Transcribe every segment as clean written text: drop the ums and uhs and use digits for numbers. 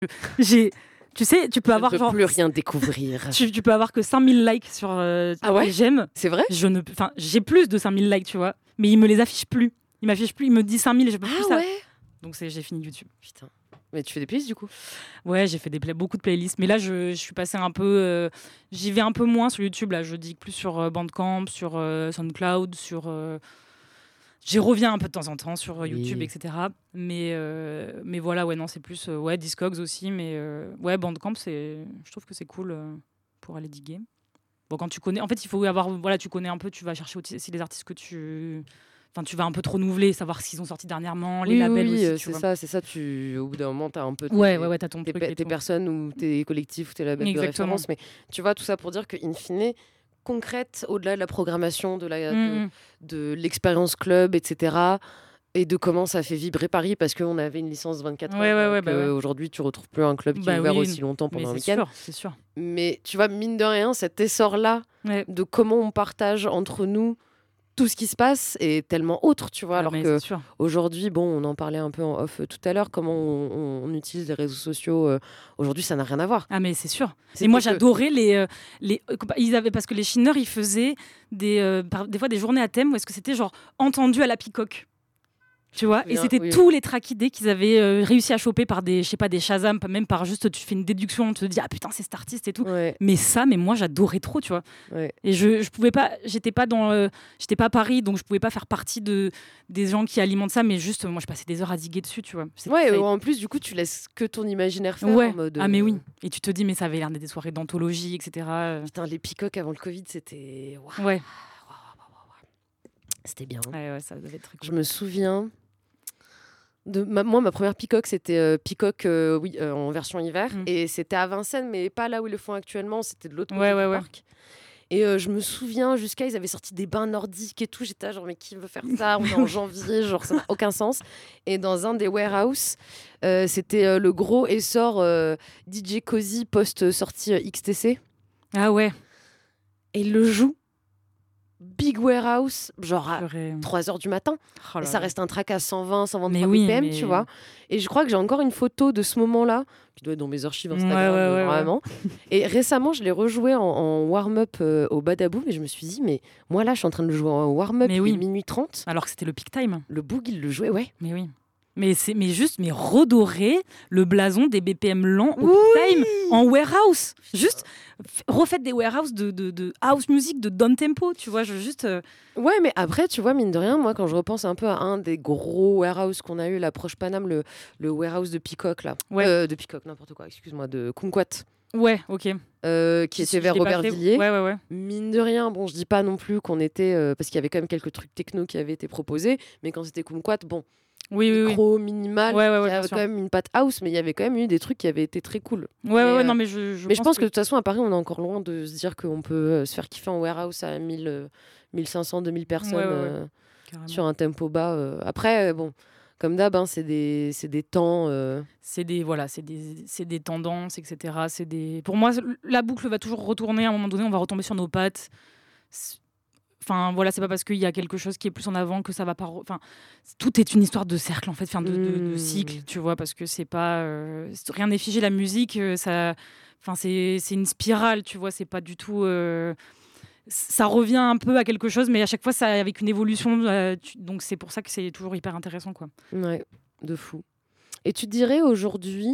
J'ai, tu sais, tu peux Je avoir ne peux plus rien découvrir. tu peux avoir que 5000 likes sur Ah ouais, les j'aime. c'est vrai? Enfin, j'ai plus de 5000 likes, tu vois, mais il me les affiche plus. Il m'affiche plus, il me dit 5000 et je peux plus Ah ça. ouais. Donc j'ai fini YouTube. Putain. Mais tu fais des playlists du coup? Ouais, j'ai fait beaucoup de playlists, mais là je suis passée un peu, j'y vais un peu moins sur YouTube. Là, je dis plus sur Bandcamp, sur SoundCloud, j'y reviens un peu de temps en temps sur YouTube, Oui. etc. Mais voilà, ouais, non, c'est plus ouais, Discogs aussi, mais ouais, Bandcamp, je trouve que c'est cool pour aller diguer. Bon, quand tu connais, en fait, il faut avoir, voilà, tu connais un peu, tu vas chercher aussi les artistes enfin, tu vas un peu te renouveler, savoir ce qu'ils ont sorti dernièrement, les Oui, labels oui, aussi, tu c'est vois. ça, c'est ça. Au bout d'un moment, tu as un peu Ouais, t'as ton truc et tes tout. personnes ou tes collectifs ou tes labels de Exactement. référence. Mais tu vois, tout ça pour dire qu'in fine, concrète, au-delà de la programmation, de l'expérience club, etc., et de comment ça fait vibrer Paris, parce qu'on avait une licence 24 heures, Ouais, bah ouais. qu'aujourd'hui, tu retrouves plus un club qui est Bah ouvert oui, aussi longtemps mais pendant un c'est week-end. c'est sûr. Mais tu vois, mine de rien, cet essor-là Ouais. de comment on partage entre nous tout ce qui se passe est tellement autre, tu vois, alors mais que c'est sûr. aujourd'hui, bon, on en parlait un peu en off tout à l'heure, comment on utilise les réseaux sociaux. Aujourd'hui, ça n'a rien à voir. Ah mais c'est sûr. C'était Et moi que- j'adorais ils avaient, parce que les Shiners ils faisaient des fois des journées à thème où est-ce que c'était genre entendu à la Peacock. Tu vois, et c'était Oui. tous les track idées qu'ils avaient réussi à choper par des, je sais pas, des Shazam, même par juste, tu fais une déduction, on te dit, ah putain, c'est cet artiste et tout. Ouais, Mais moi, j'adorais trop, tu vois. ouais. Et je pouvais pas, j'étais pas à Paris, donc je pouvais pas faire partie des gens qui alimentent ça, mais juste, moi, je passais des heures à diguer dessus, tu vois. Ouais, en plus, du coup, tu laisses que ton imaginaire faire Ouais. en mode. Ah, mais oui. Et tu te dis, mais ça avait l'air d'être des soirées d'anthologie, etc. Putain, les Peacock avant le Covid, c'était. Waouh, Ouais. c'était bien. Ouais, ça devait être très cool. Je me souviens. Moi, ma première Peacock, c'était Peacock en version hiver. Et c'était à Vincennes, mais pas là où ils le font actuellement. C'était de l'autre côté du parc. Et je me souviens, ils avaient sorti des bains nordiques et tout. J'étais là, genre, mais qui veut faire ça? On est en janvier, genre, ça n'a aucun sens. Et dans un des warehouses, c'était le gros essor DJ Cozy post-sortie XTC. Ah ouais. Et il le joue. Big warehouse, genre à 3h du matin. Oh et ça reste un track à 120, 123 mais oui, BPM, tu vois. Et je crois que j'ai encore une photo de ce moment-là, qui doit être dans mes archives Instagram, vraiment. Et récemment, je l'ai rejoué en warm-up au Badaboum, et je me suis dit, mais moi là, je suis en train de le jouer en warm-up, il est minuit 30. Alors que c'était le peak time. Le Boog, il le jouait, ouais. Mais oui. Mais redorer le blason des BPM lents au peak time en warehouse. Juste refaites des warehouses de house music, de down tempo, tu vois, Ouais, mais après, tu vois, mine de rien, moi, quand je repense un peu à un des gros warehouses qu'on a eu, l'approche Paname, le warehouse de Peacock, là. De Peacock, n'importe quoi, excuse-moi, de Kumquat. Ouais, ok. Qui était vers Aubervilliers. Ouais. Mine de rien, bon, je dis pas non plus qu'on était... parce qu'il y avait quand même quelques trucs techno qui avaient été proposés, mais quand c'était Kumquat, bon... micro, minimal, il y avait quand même une patte house, mais il y avait quand même eu des trucs qui avaient été très cool. Non, mais je pense que de toute façon, à Paris, on est encore loin de se dire qu'on peut se faire kiffer en warehouse à 1500, 2000 personnes sur un tempo bas. Après, bon, comme d'hab, c'est des temps... C'est des tendances, etc. Pour moi, la boucle va toujours retourner. À un moment donné, on va retomber sur nos pattes. Enfin, voilà, c'est pas parce qu'il y a quelque chose qui est plus en avant que ça va pas... Enfin, tout est une histoire de cercle, en fait, de cycle, tu vois, parce que c'est pas... rien n'est figé, la musique, c'est une spirale, tu vois, c'est pas du tout... ça revient un peu à quelque chose, mais à chaque fois, ça avec une évolution. Donc, c'est pour ça que c'est toujours hyper intéressant, quoi. Ouais, de fou. Et tu dirais aujourd'hui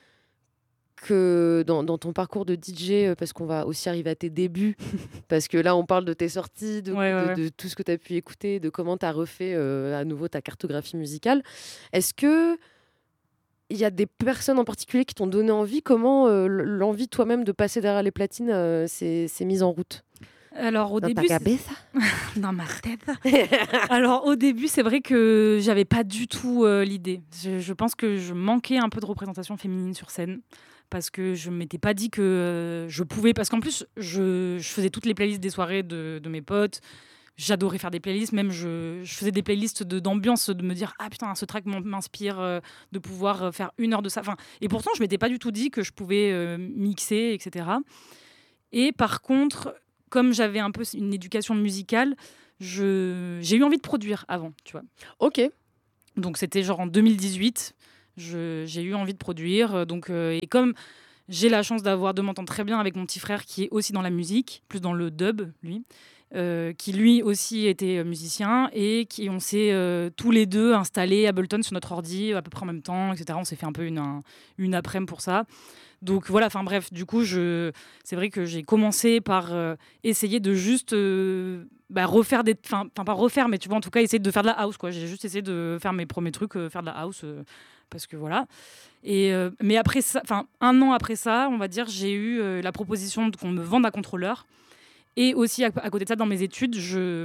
que dans ton parcours de DJ, parce qu'on va aussi arriver à tes débuts, parce que là on parle de tes sorties, de tout ce que tu as pu écouter, de comment tu as refait à nouveau ta cartographie musicale, est-ce que il y a des personnes en particulier qui t'ont donné envie? Comment l'envie toi-même de passer derrière les platines s'est mise en route? Alors au début, dans ma tête. Alors au début, c'est vrai que j'avais pas du tout l'idée. Je pense que je manquais un peu de représentation féminine sur scène, parce que je m'étais pas dit que je pouvais. Parce qu'en plus, je faisais toutes les playlists des soirées de mes potes. J'adorais faire des playlists, même je faisais des playlists d'ambiance, de me dire ah putain, ce track m'inspire, de pouvoir faire 1 heure de ça. Enfin, et pourtant, je m'étais pas du tout dit que je pouvais mixer, etc. Et par contre, comme j'avais un peu une éducation musicale, j'ai eu envie de produire avant, tu vois. Ok. Donc c'était genre en 2018. j'ai eu envie de produire. Donc, et comme j'ai la chance de m'entendre très bien avec mon petit frère qui est aussi dans la musique, plus dans le dub, lui, qui lui aussi était musicien et qui on s'est tous les deux installés Ableton sur notre ordi à peu près en même temps, etc. On s'est fait un peu une après-midi pour ça. Donc voilà, enfin bref, du coup, c'est vrai que j'ai commencé par essayer de juste refaire des... Enfin, pas refaire, mais tu vois, en tout cas, essayer de faire de la house, quoi. J'ai juste essayé de faire mes premiers trucs, faire de la house, parce que voilà. Mais après ça, enfin, 1 an après ça, on va dire, j'ai eu la proposition qu'on me vende un contrôleur. Et aussi, à côté de ça, dans mes études,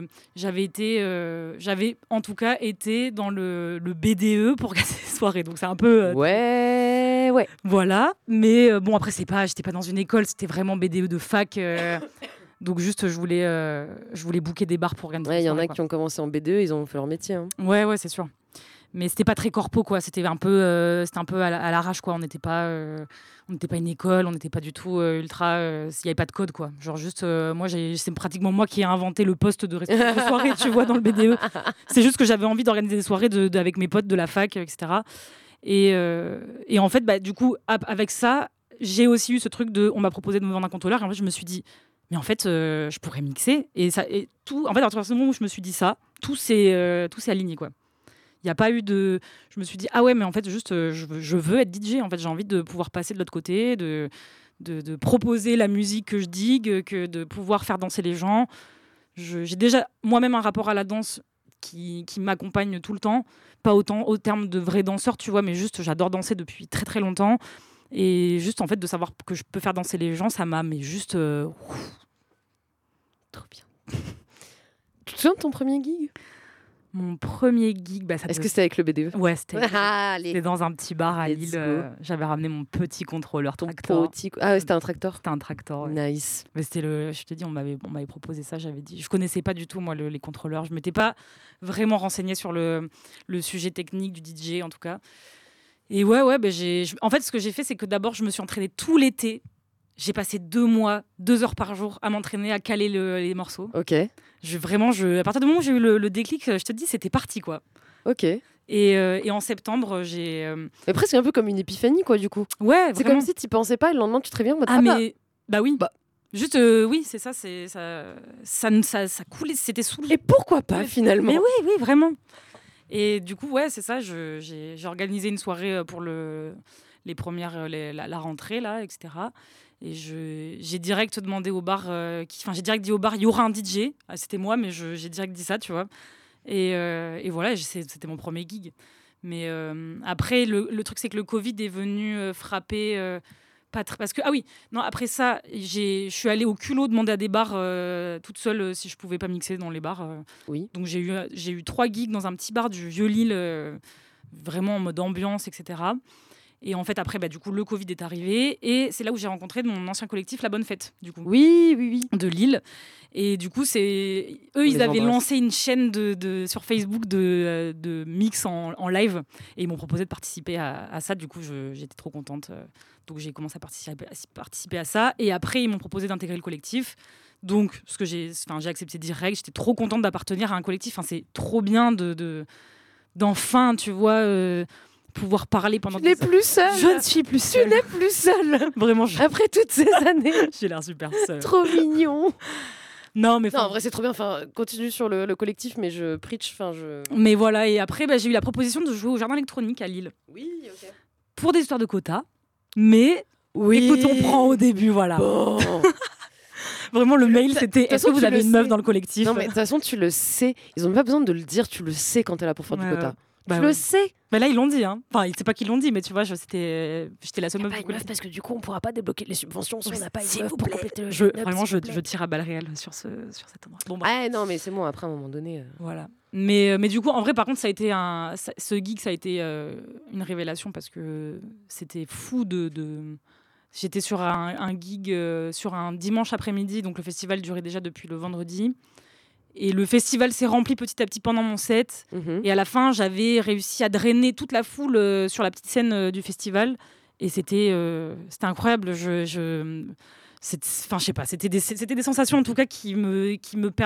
j'avais en tout cas été dans le BDE pour casser les soirées. Donc c'est un peu... Ouais. Voilà. Mais bon, après, j'étais pas dans une école, c'était vraiment BDE de fac. Donc juste, je voulais booker des bars pour organiser. Ouais, il y en a qui ont commencé en BDE, ils ont fait leur métier. Hein. Ouais, c'est sûr. Mais c'était pas très corpo, quoi. C'était un peu à l'arrache, quoi. On n'était pas une école, on n'était pas du tout ultra. Il n'y avait pas de code, quoi. Genre juste, moi, c'est pratiquement moi qui ai inventé le poste de responsable de soirée, tu vois, dans le BDE. C'est juste que j'avais envie d'organiser des soirées avec mes potes de la fac, etc. Et en fait, du coup, avec ça, j'ai aussi eu ce truc on m'a proposé de me vendre un contrôleur. Et en fait, je me suis dit, mais en fait, je pourrais mixer. Et tout. En fait, à partir du moment où je me suis dit ça, tout s'est aligné, quoi. Il n'y a pas eu de... Je me suis dit, ah ouais, mais en fait, juste, je veux être DJ. En fait, j'ai envie de pouvoir passer de l'autre côté, de proposer la musique que je digue, que de pouvoir faire danser les gens. J'ai déjà moi-même un rapport à la danse qui m'accompagne tout le temps. Pas autant au terme de vrai danseur, tu vois, mais juste, j'adore danser depuis très, très longtemps. Et juste, en fait, de savoir que je peux faire danser les gens, ça m'a... Mais juste... Trop bien. Tu te souviens de ton premier gig ? Mon premier gig, Est-ce que c'était avec le BDE ? Ouais, c'était dans un petit bar à Lille. J'avais ramené mon petit contrôleur tractor. Ah ouais, c'était un tractor. C'était un tractor. Ouais. Nice. Mais je te dis, on m'avait proposé ça. J'avais dit, je connaissais pas du tout moi les contrôleurs. Je m'étais pas vraiment renseignée sur le sujet technique du DJ en tout cas. Et ouais, en fait, ce que j'ai fait, c'est que d'abord, je me suis entraînée tout l'été. J'ai passé 2 mois, 2 heures par jour à m'entraîner, à caler les morceaux. Ok. À partir du moment où j'ai eu le déclic, je te dis, c'était parti, quoi. Ok. Et en septembre, j'ai... Mais presque un peu comme une épiphanie, quoi, du coup. Ouais, c'est comme si tu pensais pas et le lendemain, tu te réveilles en mode... Bah oui. Juste, oui, c'est ça. Ça coulait, c'était sous... Et pourquoi pas, finalement ? Mais oui, vraiment. Et du coup, ouais, c'est ça. J'ai organisé une soirée pour les premières... la rentrée, là, etc. Et j'ai direct demandé au bar, j'ai direct dit au bar, il y aura un DJ. C'était moi, mais j'ai direct dit ça, tu vois. Et voilà, c'était mon premier gig. Mais après, le truc, c'est que le Covid est venu frapper. Parce que, après ça, je suis allée au culot demander à des bars toute seule si je pouvais pas mixer dans les bars. Oui. Donc j'ai eu 3 gigs dans un petit bar du Vieux-Lille, vraiment en mode ambiance, etc. Et en fait, après, du coup, le Covid est arrivé. Et c'est là où j'ai rencontré mon ancien collectif, La Bonne Fête, du coup. Oui. De Lille. Et du coup, ils avaient lancé une chaîne sur Facebook de mix en live. Et ils m'ont proposé de participer à ça. Du coup, j'étais trop contente. Donc, j'ai commencé à participer à ça. Et après, ils m'ont proposé d'intégrer le collectif. Donc, j'ai accepté direct. J'étais trop contente d'appartenir à un collectif. C'est trop bien d'enfin, tu vois... pouvoir parler pendant Tu n'es plus seule. Je ne suis plus seule. Tu n'es plus seule. Vraiment. Après toutes ces années. J'ai l'air super seule. Trop mignon. Non, mais en vrai, c'est trop bien. Continue sur le collectif, mais je preach. Mais voilà, et après, j'ai eu la proposition de jouer au Jardin électronique à Lille. Oui, ok. Pour des histoires de quotas. Mais, écoute, on prend au début, voilà. Bon. Vraiment, le mail, c'était est-ce que vous avez une meuf dans le collectif ? Non, mais de toute façon, tu le sais. Ils n'ont pas besoin de le dire, tu le sais quand t'es là pour faire du quota. Tu le sais. Mais là, ils l'ont dit. Hein. Enfin, c'est pas qu'ils l'ont dit, mais tu vois, j'étais la seule meuf. Pas une meuf parce que du coup, on pourra pas débloquer les subventions si on n'a pas une meuf pour compléter le Vraiment, je tire à balles réelles sur cet endroit. Bon, non, mais c'est bon. Après, à un moment donné. Voilà. Mais du coup, en vrai, par contre, ça a été ce gig, ça a été une révélation parce que c'était fou J'étais sur un gig sur un dimanche après-midi, donc le festival durait déjà depuis le vendredi. Et le festival s'est rempli petit à petit pendant mon set. Mm-hmm. Et à la fin, j'avais réussi à drainer toute la foule sur la petite scène du festival. Et c'était incroyable. Je sais pas, c'était des sensations en tout cas qui me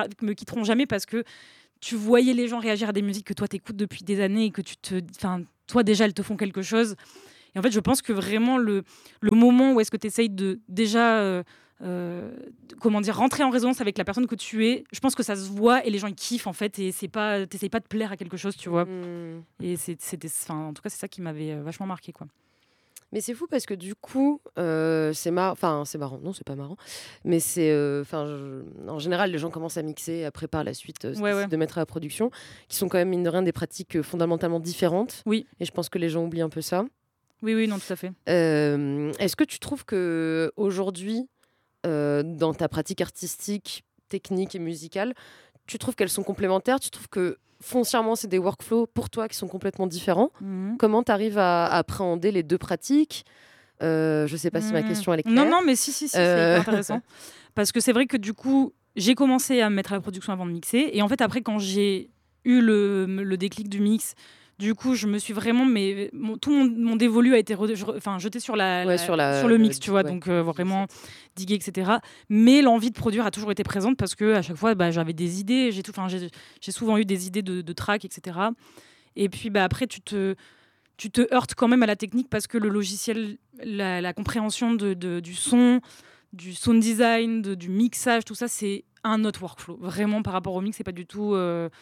quitteront jamais parce que tu voyais les gens réagir à des musiques que toi t'écoutes depuis des années et que toi déjà elles te font quelque chose. Et en fait je pense que vraiment le moment où est-ce que tu essayes de déjà rentrer en résonance avec la personne que tu es, je pense que ça se voit et les gens ils kiffent en fait, et t'essayes pas de plaire à quelque chose, tu vois. Et en tout cas c'est ça qui m'avait vachement marqué, quoi. Mais c'est fou parce que du coup, c'est marrant. Enfin, c'est marrant. Non, c'est pas marrant. Mais c'est. En général, les gens commencent à mixer et après, par la suite, de mettre à la production, qui sont quand même, mine de rien, des pratiques fondamentalement différentes. Oui. Et je pense que les gens oublient un peu ça. Oui, non, tout à fait. Est-ce que tu trouves qu'aujourd'hui, dans ta pratique artistique, technique et musicale, tu trouves qu'elles sont complémentaires? Tu trouves que foncièrement, c'est des workflows pour toi qui sont complètement différents? Comment tu arrives à appréhender les deux pratiques? Je ne sais pas si ma question elle est claire. Non, mais si, c'est hyper intéressant. Parce que c'est vrai que du coup, j'ai commencé à me mettre à la production avant de mixer. Et en fait, après, quand j'ai eu le déclic du mix, du coup, je me suis vraiment... tout mon dévolu a été jeté sur le mix, tu vois. Donc, vraiment diguer, etc. Mais l'envie de produire a toujours été présente parce qu'à chaque fois, j'avais des idées. J'ai souvent eu des idées de tracks, etc. Et puis, après, tu te heurtes quand même à la technique parce que le logiciel, la compréhension du son, du sound design, du mixage, tout ça, c'est un autre workflow. Vraiment, par rapport au mix, c'est pas du tout...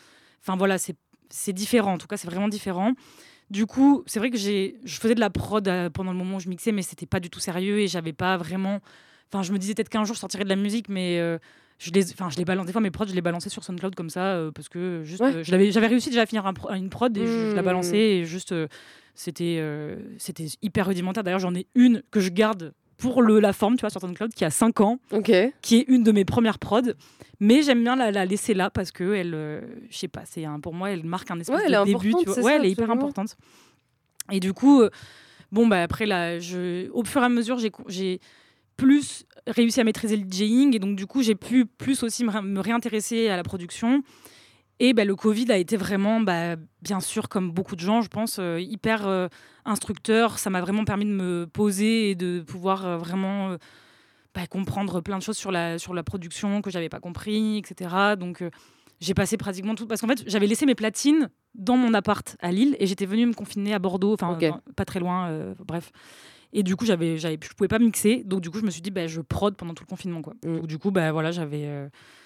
c'est différent. En tout cas, c'est vraiment différent. Du coup, c'est vrai que je faisais de la prod pendant le moment où je mixais, mais c'était pas du tout sérieux et j'avais pas vraiment... Enfin, je me disais peut-être qu'un jour, je sortirais de la musique, mais... je les balance des fois, mes prods, je les balançais sur SoundCloud comme ça parce que juste j'avais réussi déjà à finir une prod et je la balançais et juste c'était hyper rudimentaire. D'ailleurs, j'en ai une que je garde pour la forme, tu vois, sur SoundCloud, qui a 5 ans, qui est une de mes premières prods, mais j'aime bien la laisser là parce que elle, je sais pas, pour moi, elle marque un espèce de début, tu vois. Elle est hyper importante. Et du coup, après là, au fur et à mesure, j'ai plus réussi à maîtriser le DJing et donc du coup j'ai pu plus aussi me réintéresser à la production. Et le Covid a été vraiment, bien sûr, comme beaucoup de gens, je pense, hyper instructeur. Ça m'a vraiment permis de me poser et de pouvoir vraiment comprendre plein de choses sur la production que j'avais pas compris, etc. Donc j'ai passé pratiquement tout, parce qu'en fait j'avais laissé mes platines dans mon appart à Lille et j'étais venue me confiner à Bordeaux, pas très loin, bref. Et du coup, je pouvais pas mixer. Donc, du coup, je me suis dit, je prod pendant tout le confinement, quoi. Donc, du coup, j'avais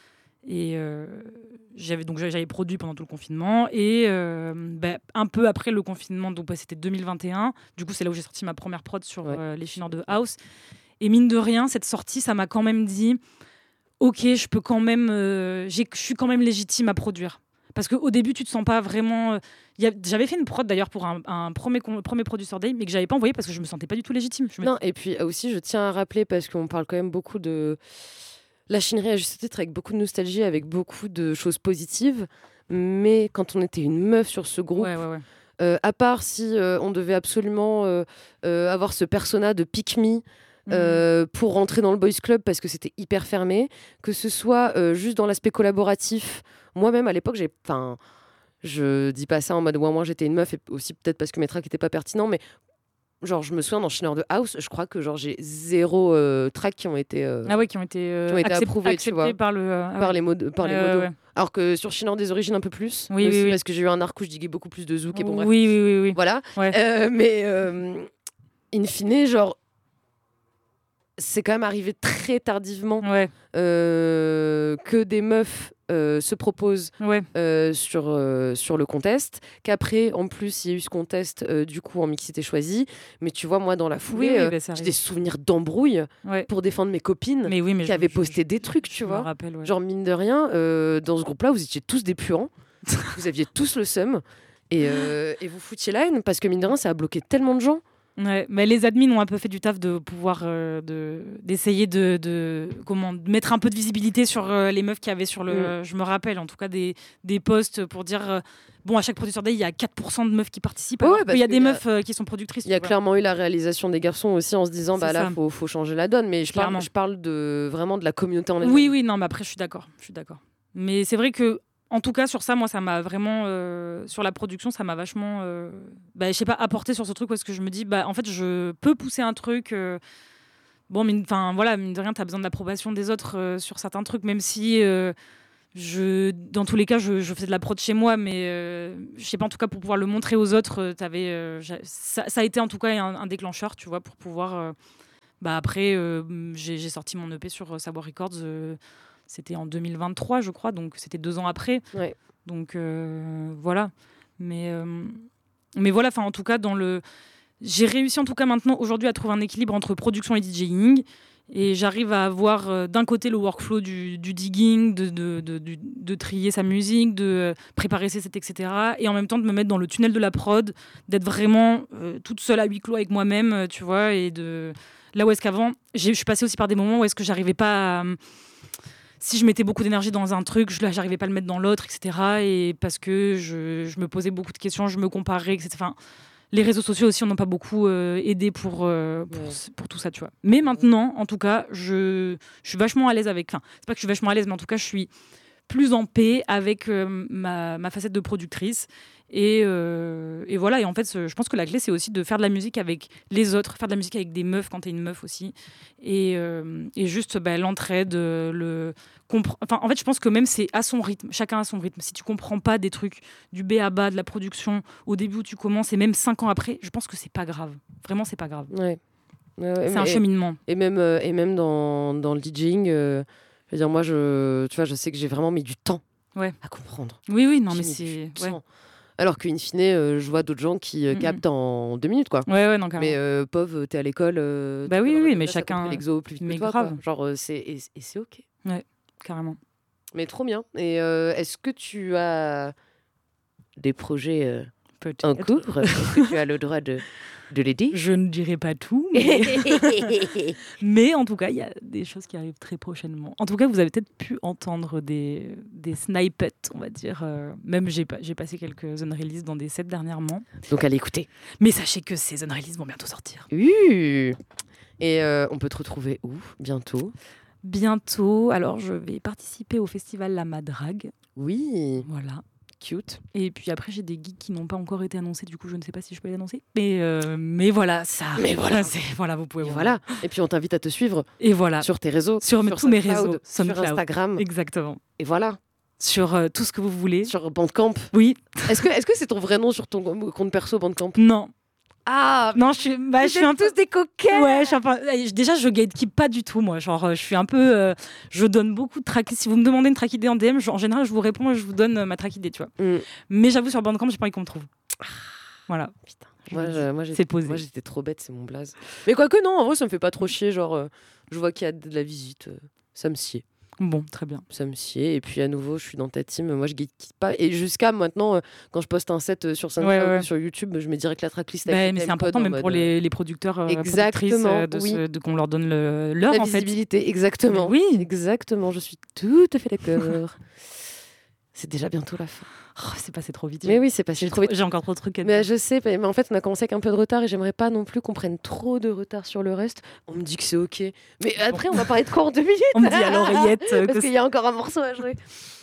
produit pendant tout le confinement. Et un peu après le confinement, donc c'était 2021. Du coup, c'est là où j'ai sorti ma première prod sur les chineurs de House. Et mine de rien, cette sortie, ça m'a quand même dit, ok, je peux quand même, je suis quand même légitime à produire. Parce qu'au début, tu te sens pas vraiment... J'avais fait une prod d'ailleurs pour un premier Producer Day, mais que j'avais pas envoyé parce que je me sentais pas du tout légitime. Et puis aussi, je tiens à rappeler, parce qu'on parle quand même beaucoup de la chinerie à juste titre, avec beaucoup de nostalgie, avec beaucoup de choses positives. Mais quand on était une meuf sur ce groupe, à part si on devait absolument avoir ce persona de pick me, pour rentrer dans le boys club parce que c'était hyper fermé, que ce soit juste dans l'aspect collaboratif. Moi-même à l'époque, je dis pas ça en mode moi j'étais une meuf, et aussi peut-être parce que mes tracks étaient pas pertinents, mais genre je me souviens dans Chineur de House, je crois que genre j'ai 0 tracks qui ont été approuvés, tu vois, par les modos. Alors que sur Chineur des origines un peu plus, parce que j'ai eu un arc où je diguais beaucoup plus de zouk et bon bref. Oui. Voilà. Mais in fine, genre c'est quand même arrivé très tardivement que des meufs se proposent sur le contest, qu'après en plus il y a eu ce contest du coup en mixité choisie, mais tu vois, moi dans la foulée j'ai des souvenirs d'embrouilles pour défendre mes copines qui avaient posté des trucs, tu vois, genre mine de rien, dans ce groupe là vous étiez tous des puants, vous aviez tous le seum et vous foutiez la haine parce que mine de rien ça a bloqué tellement de gens. Ouais, mais les admins ont un peu fait du taf de pouvoir d'essayer de mettre un peu de visibilité sur les meufs qu'il y avait sur le... Je me rappelle en tout cas des posts pour dire à chaque Producer Day il y a 4% de meufs qui participent, il y a des meufs qui sont productrices. Il y a clairement eu la réalisation des garçons aussi en se disant là faut changer la donne, mais je parle vraiment de la communauté en elle-même. Oui, non, mais après je suis d'accord. Mais c'est vrai que en tout cas, sur ça, moi, ça m'a vraiment... sur la production, ça m'a vachement... je sais pas, apporté sur ce truc parce que je me dis, en fait, je peux pousser un truc... mine de rien, t'as besoin de l'approbation des autres sur certains trucs, même si Dans tous les cas, je faisais de la prod chez moi, mais je sais pas, en tout cas, pour pouvoir le montrer aux autres, ça a été en tout cas un déclencheur, tu vois, pour pouvoir... après, j'ai sorti mon EP sur Savoir Records, c'était en 2023, je crois, donc c'était 2 ans après. Ouais. Donc voilà. Mais voilà, en tout cas, j'ai réussi en tout cas maintenant, aujourd'hui, à trouver un équilibre entre production et DJing. Et j'arrive à avoir d'un côté le workflow du digging, de trier sa musique, de préparer ses sets, etc. Et en même temps de me mettre dans le tunnel de la prod, d'être vraiment toute seule à huis clos avec moi-même, tu vois. Et là où est-ce qu'avant, je suis passée aussi par des moments où est-ce que j'arrivais pas à... Si je mettais beaucoup d'énergie dans un truc, j'arrivais pas à le mettre dans l'autre, etc. Et parce que je me posais beaucoup de questions, je me comparais, etc. Enfin, les réseaux sociaux aussi, on n'a pas beaucoup aidé pour tout ça, tu vois. Mais maintenant, en tout cas, je suis vachement à l'aise avec... Enfin, c'est pas que je suis vachement à l'aise, mais en tout cas, je suis plus en paix avec ma facette de productrice. Et voilà. Et en fait, je pense que la clé, c'est aussi de faire de la musique avec les autres, faire de la musique avec des meufs quand t'es une meuf aussi. Et juste l'entraide, en fait, je pense que même c'est à son rythme, chacun à son rythme. Si tu comprends pas des trucs du B à bas, de la production, au début où tu commences et même 5 ans après, je pense que c'est pas grave. Vraiment, c'est pas grave. Ouais, c'est un cheminement. Et même dans le DJing, je veux dire, moi, je sais que j'ai vraiment mis du temps à comprendre. Oui, non, mais c'est... Alors qu'in fine, je vois d'autres gens qui captent en 2 minutes, quoi. Ouais, non, carrément. Mais pauvre, t'es à l'école. Oui, mais chacun... L'exo plus vite que toi, grave. Quoi. Genre, c'est OK. Ouais, carrément. Mais trop bien. Et est-ce que tu as des projets en cours? Est-ce que tu as le droit de les dire? Je ne dirai pas tout, mais en tout cas, il y a des choses qui arrivent très prochainement. En tout cas, vous avez peut-être pu entendre des snippets, on va dire. Même j'ai passé quelques unrelease dans des sets dernièrement. Donc allez écouter. Mais sachez que ces unrelease vont bientôt sortir. Et on peut te retrouver où bientôt? Alors, je vais participer au festival La Madrague. Oui. Voilà. Cute. Et puis après, j'ai des gigs qui n'ont pas encore été annoncés. Du coup, je ne sais pas si je peux les annoncer. Mais voilà, ça. Mais voilà. Voilà, vous pouvez voir. Voilà. Et puis, on t'invite à te suivre. Et voilà. Sur tes réseaux. Sur tous mes réseaux. Sur Instagram. Exactement. Et voilà. Sur tout ce que vous voulez. Sur Bandcamp. Oui. Est-ce que c'est ton vrai nom sur ton compte perso Bandcamp? Non. Ah non, je suis un peu tous des coquins. Ouais, déjà je gatekeep pas du tout moi. Genre je suis un peu je donne beaucoup de track. Si vous me demandez une track idée en DM, en général je vous réponds et je vous donne ma track idée, tu vois. Mais j'avoue sur Bandcamp, j'ai pas envie qu'on me trouve. Voilà. Putain. Moi j'étais trop bête, c'est mon blaze. Mais quoique non, en vrai ça me fait pas trop chier, genre je vois qu'il y a de la visite, ça me sied. Bon, très bien. Ça me sied. Et puis à nouveau, je suis dans ta team. Moi, je gatekeep pas. Et jusqu'à maintenant, quand je poste un set sur SoundCloud ou sur YouTube, je mets direct la tracklist. Mais c'est important même pour les producteurs, exactement, qu'on leur donne leur en visibilité. Fait. Exactement. Oui, exactement. Je suis tout à fait d'accord. C'est déjà bientôt la fin. Oh, c'est passé trop vite. Mais oui, c'est passé trop vite. J'ai encore trop de trucs à dire. Mais je sais, mais en fait, on a commencé avec un peu de retard et j'aimerais pas non plus qu'on prenne trop de retard sur le reste. On me dit que c'est OK. Mais après, on va parler de quoi en 2 minutes? On me dit à l'oreillette. Parce qu'il y a encore un morceau à jouer.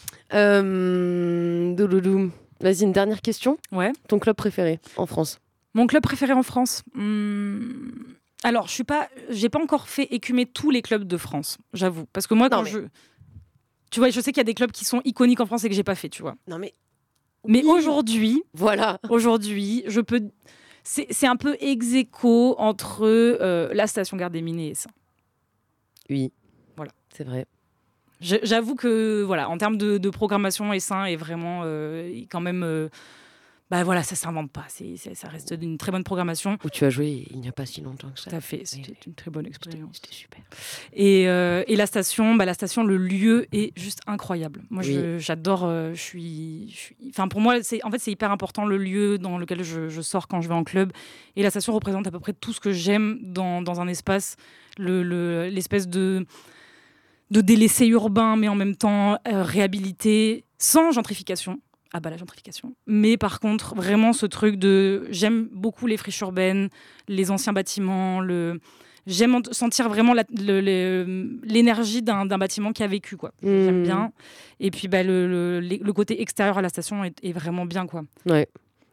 Vas-y, une dernière question. Ouais. Ton club préféré en France? Mon club préféré en France Alors, j'ai pas encore fait écumer tous les clubs de France, j'avoue. Parce que moi, tu vois, je sais qu'il y a des clubs qui sont iconiques en France et que j'ai pas fait, tu vois. Non, mais aujourd'hui, voilà. Aujourd'hui, je peux. C'est un peu ex aequo entre la station Gare des Mines et ça. Oui. Voilà. C'est vrai. J'avoue que, voilà, en termes de programmation, Essin est vraiment quand même. Voilà, ça s'invente pas. Ça reste d'une très bonne programmation. Où tu as joué il n'y a pas si longtemps que ça. Tout à fait. C'était une très bonne expérience. C'était super. Et la station, le lieu est juste incroyable. Moi, j'adore. Enfin, pour moi, c'est hyper important le lieu dans lequel je sors quand je vais en club. Et la station représente à peu près tout ce que j'aime dans un espace. L'espèce de délaissé urbain, mais en même temps réhabilité, sans gentrification. La gentrification. Mais par contre, vraiment ce truc j'aime beaucoup les friches urbaines, les anciens bâtiments, j'aime sentir vraiment l'énergie d'un bâtiment qui a vécu, quoi. J'aime bien. Et puis le côté extérieur à la station est vraiment bien, quoi. Ouais.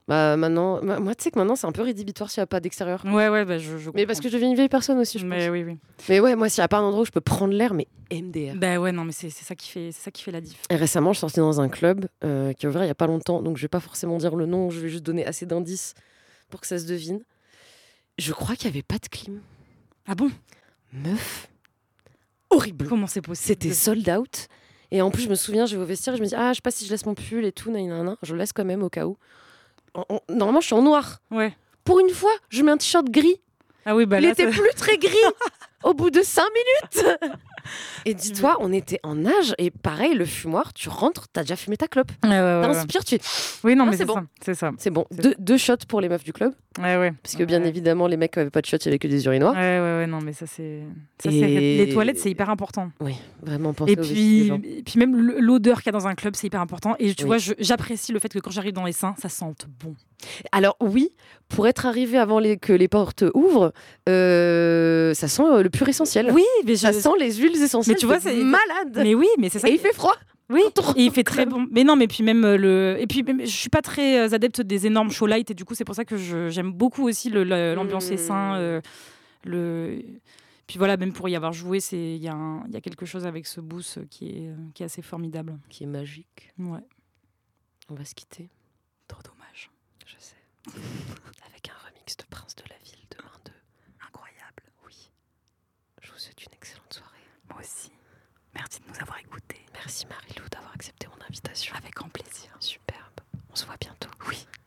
Maintenant, moi, tu sais que maintenant, c'est un peu rédhibitoire s'il n'y a pas d'extérieur. Ouais, je mais parce que je deviens une vieille personne aussi, je pense. Oui. Mais ouais, moi, s'il n'y a pas un endroit où je peux prendre l'air, mais MDR. Bah ouais, non, mais c'est ça qui fait la diff. Et récemment, je suis sortie dans un club qui a ouvert il n'y a pas longtemps, donc je vais pas forcément dire le nom, je vais juste donner assez d'indices pour que ça se devine. Je crois qu'il n'y avait pas de clim. Ah bon? Meuf, horrible. Comment c'est possible? C'était sold out. Et en plus, je me souviens, je vais au vestiaire et je me dis, je sais pas si je laisse mon pull et tout, je le laisse quand même au cas où. Normalement, je suis en noir. Ouais. Pour une fois, je mets un t-shirt gris. Ah oui, il était plus très gris au bout de 5 minutes. Et dis-toi, on était en nage et pareil, le fumoir, tu rentres, t'as déjà fumé ta clope. T'inspires, tu... Oui, non, mais c'est bon. C'est ça. C'est bon. Deux shots pour les meufs du club. Ouais. Parce que bien évidemment, les mecs qui n'avaient pas de shots, il n'y avait que des urinoirs. Ouais, non, mais ça, c'est... Les toilettes, c'est hyper important. Oui, vraiment penser aux vestiges. Et puis même l'odeur qu'il y a dans un club, c'est hyper important. Et tu vois, j'apprécie le fait que quand j'arrive dans les seins, ça sente bon. Alors oui, pour être arrivé avant que les portes ouvrent, ça sent le pur essentiel. Oui, mais ça sent les huiles essentielles. Mais tu vois, c'est malade. Mais oui, mais c'est ça. Et il fait froid. Oui, et il fait très bon. Mais non, mais puis même et puis même, je suis pas très adepte des énormes show light et du coup c'est pour ça que j'aime beaucoup aussi l'ambiance essaim. Puis voilà, même pour y avoir joué, il y a quelque chose avec ce boost qui est assez formidable, qui est magique. Ouais. On va se quitter. Trop dommage. Je sais. Avec un remix de Prince de la Ville de Main 2. Incroyable. Oui. Je vous souhaite une excellente soirée. Moi aussi. Merci de nous avoir écoutés. Merci Marie-Lou d'avoir accepté mon invitation. Avec grand plaisir. Superbe. On se voit bientôt. Oui.